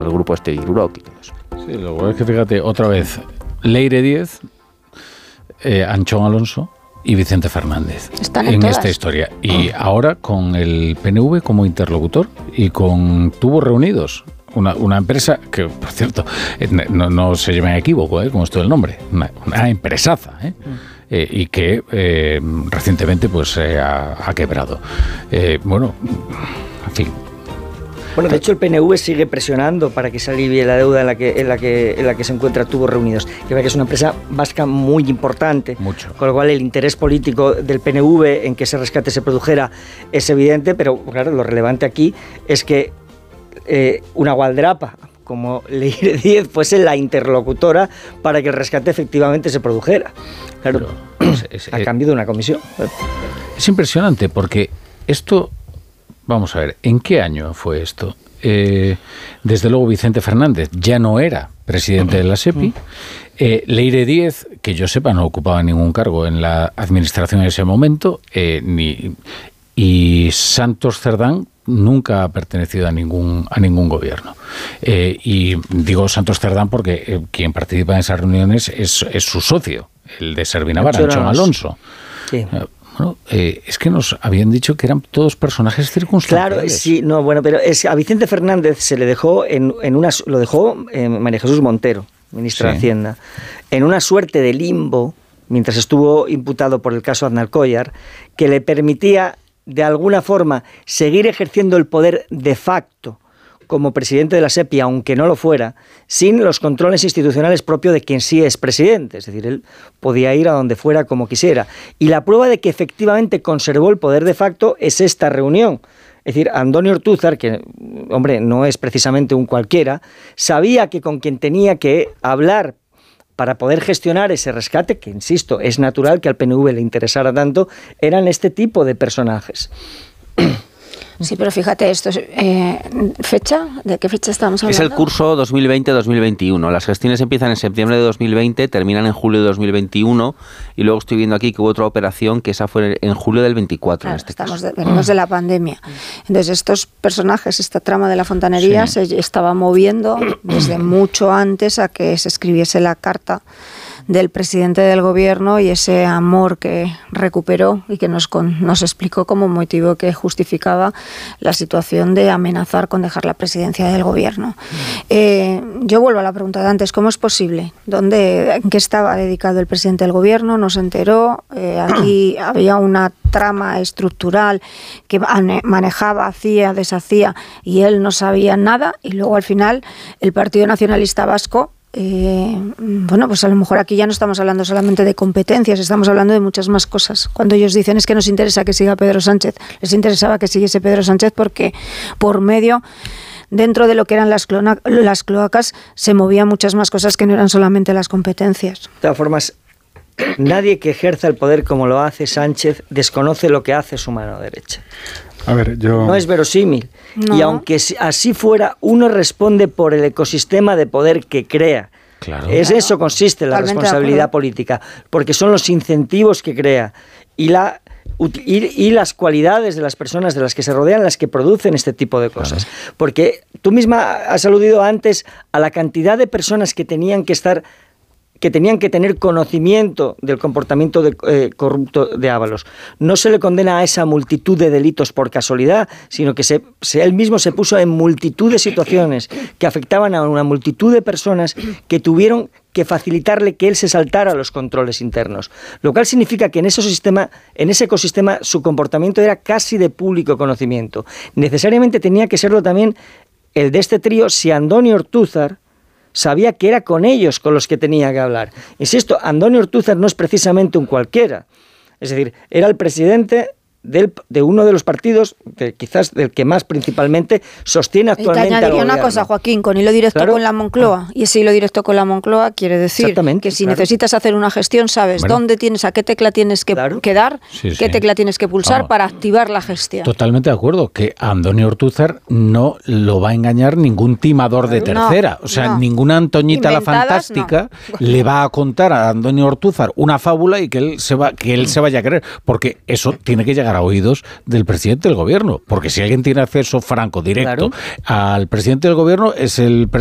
el grupo Irurok y todo eso. Sí, lo bueno es que fíjate, otra vez, Leire Díez, Anchón Alonso y Vicente Fernández están en todas. Esta historia. Y ahora con el PNV como interlocutor y con Tubos Reunidos, una empresa que, por cierto, no se lleven a equívoco, como es todo el nombre, una empresaza, y que recientemente pues ha quebrado. Bueno, en fin. Bueno, de hecho el PNV sigue presionando para que se alivie la deuda en la que se encuentra Tubos Reunidos, que es una empresa vasca muy importante. Mucho. Con lo cual el interés político del PNV en que ese rescate se produjera es evidente, pero claro, lo relevante aquí es que una gualdrapa como Leire Díez fuese la interlocutora para que el rescate efectivamente se produjera. Claro, a cambio de una comisión. Es impresionante porque esto... Vamos a ver, ¿en qué año fue esto? Desde luego Vicente Fernández ya no era presidente de la SEPI. Leire Díez, que yo sepa, no ocupaba ningún cargo en la administración en ese momento, y Santos Cerdán nunca ha pertenecido a ningún gobierno. Y digo Santos Cerdán porque quien participa en esas reuniones es su socio, el de Servinavar, Anchón Alonso. Sí. Bueno, es que nos habían dicho que eran todos personajes circunstanciales. Claro, sí, no, bueno, pero a Vicente Fernández se le dejó lo dejó María Jesús Montero, ministra de Hacienda, en una suerte de limbo, mientras estuvo imputado por el caso Aznalcóllar, que le permitía, de alguna forma, seguir ejerciendo el poder de facto como presidente de la SEPI, aunque no lo fuera, sin los controles institucionales propios de quien sí es presidente. Es decir, él podía ir a donde fuera como quisiera. Y la prueba de que efectivamente conservó el poder de facto es esta reunión. Es decir, Andoni Ortúzar, que, hombre, no es precisamente un cualquiera, sabía que con quien tenía que hablar para poder gestionar ese rescate, que, insisto, es natural que al PNV le interesara tanto, eran este tipo de personajes. Sí, pero fíjate, esto es fecha, ¿de qué fecha estamos hablando? Es el curso 2020-2021. Las gestiones empiezan en septiembre de 2020, terminan en julio de 2021 y luego estoy viendo aquí que hubo otra operación que esa fue en julio del 24. Claro, en este caso. Venimos de la pandemia. Entonces estos personajes, esta trama de la fontanería se estaba moviendo desde mucho antes a que se escribiese la carta del presidente del gobierno y ese amor que recuperó y que nos explicó como motivo que justificaba la situación de amenazar con dejar la presidencia del gobierno. Yo vuelvo a la pregunta de antes, ¿cómo es posible? ¿En qué estaba dedicado el presidente del gobierno? ¿No se enteró? Aquí había una trama estructural que manejaba, hacía, deshacía y él no sabía nada y luego al final el Partido Nacionalista Vasco bueno, pues a lo mejor aquí ya no estamos hablando solamente de competencias, estamos hablando de muchas más cosas. Cuando ellos dicen es que nos interesa que siga Pedro Sánchez, les interesaba que siguiese Pedro Sánchez porque por medio, dentro de lo que eran las cloacas, se movían muchas más cosas que no eran solamente las competencias. De todas formas, nadie que ejerza el poder como lo hace Sánchez desconoce lo que hace su mano derecha. A ver, no es verosímil. No. Y aunque así fuera, uno responde por el ecosistema de poder que crea. Claro. Eso consiste la responsabilidad política, porque son los incentivos que crea y las cualidades de las personas de las que se rodean las que producen este tipo de cosas. Claro. Porque tú misma has aludido antes a la cantidad de personas que tenían que tener conocimiento del comportamiento corrupto de Ábalos. No se le condena a esa multitud de delitos por casualidad, sino que él mismo se puso en multitud de situaciones que afectaban a una multitud de personas que tuvieron que facilitarle que él se saltara los controles internos. Lo cual significa que en ese ecosistema su comportamiento era casi de público conocimiento. Necesariamente tenía que serlo también el de este trío si Andoni Ortúzar sabía que era con ellos con los que tenía que hablar. Insisto, Andoni Ortúzar no es precisamente un cualquiera. Es decir, era el presidente de uno de los partidos, quizás del que más principalmente sostiene actualmente al gobierno. Y te añadiría una cosa, Joaquín, con hilo directo con la Moncloa. Y ese hilo directo con la Moncloa quiere decir que si necesitas hacer una gestión, sabes dónde a qué tecla tienes que dar, qué tecla tienes que pulsar para activar la gestión. Totalmente de acuerdo, que a Andoni Ortúzar no lo va a engañar ningún timador de tercera. Ninguna Antoñita la Fantástica le va a contar a Andoni Ortúzar una fábula y que él se vaya a creer, porque eso tiene que llegar llegar a oídos del presidente del gobierno, porque si alguien tiene acceso franco, directo, al presidente del gobierno es el